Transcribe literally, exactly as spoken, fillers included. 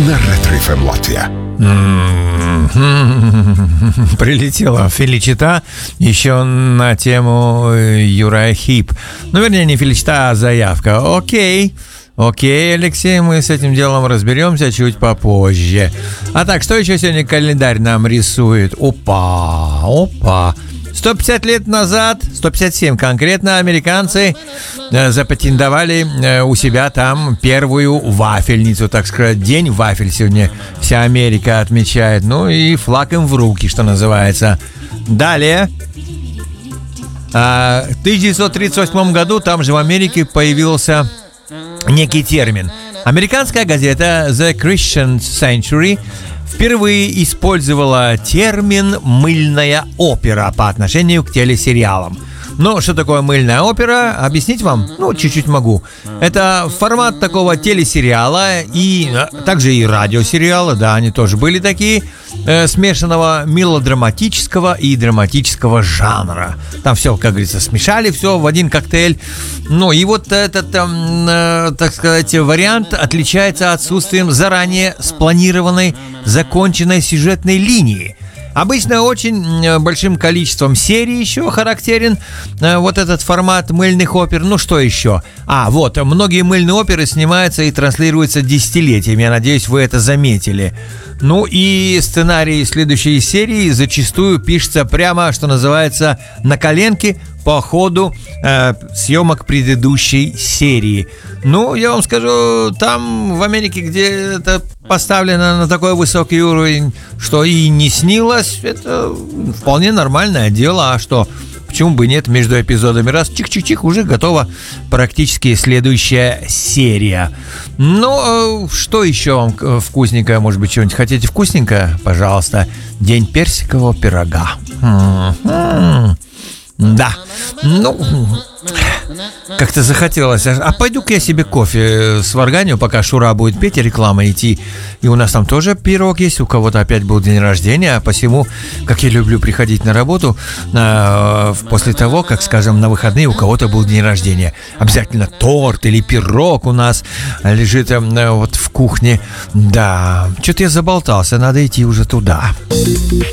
на Ретро эф эм Латвия. Прилетела Феличита еще на тему Юрая Хип. Ну, вернее, не Феличита, а заявка. Окей. Окей, Алексей, мы с этим делом разберемся чуть попозже. А так, что еще сегодня календарь нам рисует? Опа, опа. сто пятьдесят лет назад, сто пятьдесят семь конкретно, американцы э, запатентовали э, у себя там первую вафельницу, так сказать. День вафель сегодня вся Америка отмечает. Ну и флаг им в руки, что называется. Далее. Э, в тысяча девятьсот тридцать восьмом году там же в Америке появился некий термин. Американская газета The Christian Century впервые использовала термин «мыльная опера» по отношению к телесериалам. Ну, что такое мыльная опера? Объяснить вам? Ну, чуть-чуть могу. Это формат такого телесериала и также и радиосериала, да, они тоже были такие, э, смешанного мелодраматического и драматического жанра. Там все, как говорится, смешали все в один коктейль. Ну, и вот этот, э, так сказать, вариант отличается отсутствием заранее спланированной, законченной сюжетной линии. Обычно очень большим количеством серий еще характерен э, вот этот формат мыльных опер. Ну что еще? А, вот, многие мыльные оперы снимаются и транслируются десятилетиями. Я надеюсь, вы это заметили. Ну и сценарий следующей серии зачастую пишется прямо, что называется, на коленке по ходу э, съемок предыдущей серии. Ну, я вам скажу, там в Америке, где это поставлено на такой высокий уровень, что и не снилось, это вполне нормальное дело. А что? Почему бы нет? Между эпизодами раз чих-чих-чих, уже готова практически следующая серия. Ну, что еще вам вкусненькое? Может быть, что-нибудь хотите вкусненькое? Пожалуйста. День персикового пирога. М-м-м. Да. Ну, как-то захотелось. А пойду-ка я себе кофе сварганю, пока Шура будет петь и реклама идти. И у нас там тоже пирог есть. У кого-то опять был день рождения. А посему, как я люблю приходить на работу э, после того, как, скажем, на выходные у кого-то был день рождения. Обязательно торт или пирог у нас лежит э, вот в кухне. Да, что-то я заболтался. Надо идти уже туда.